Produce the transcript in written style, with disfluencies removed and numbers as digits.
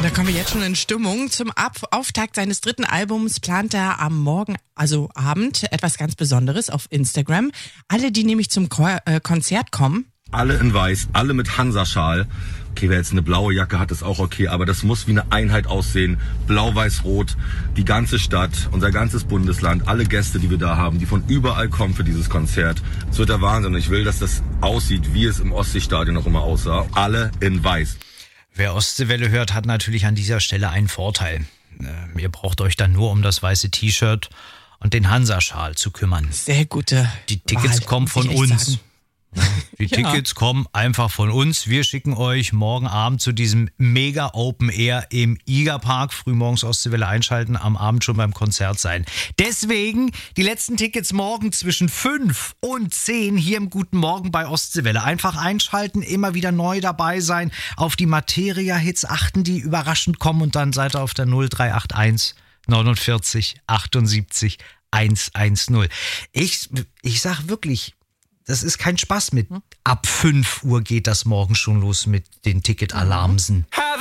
Da kommen wir jetzt schon in Stimmung. Zum Auftakt seines 3. Albums plant er am Morgen, also Abend, etwas ganz Besonderes auf Instagram. Alle, die nämlich zum Konzert kommen. Alle in weiß, alle mit Hansa-Schal. Okay, wer jetzt eine blaue Jacke hat, ist auch okay, aber das muss wie eine Einheit aussehen. Blau, weiß, rot, die ganze Stadt, unser ganzes Bundesland, alle Gäste, die wir da haben, die von überall kommen für dieses Konzert. Es wird der Wahnsinn. Ich will, dass das aussieht, wie es im Ostseestadion noch immer aussah. Alle in weiß. Wer Ostseewelle hört, hat natürlich an dieser Stelle einen Vorteil. Ihr braucht euch dann nur um das weiße T-Shirt und den Hansa-Schal zu kümmern. Sehr gute Die Tickets Wahl, kommen von uns. sagen. Die Tickets kommen einfach von uns. Wir schicken euch morgen Abend zu diesem Mega Open Air im Igerpark. Frühmorgens Ostseewelle einschalten, am Abend schon beim Konzert sein. Deswegen die letzten Tickets morgen zwischen 5 und 10 hier im Guten Morgen bei Ostseewelle. Einfach einschalten, immer wieder neu dabei sein, auf die Materia-Hits achten, die überraschend kommen und dann seid ihr auf der 0381 49 78 110. Ich sag wirklich, das ist kein Spaß mit. Ab 5 Uhr geht das morgen schon los mit den Ticketalarmsen.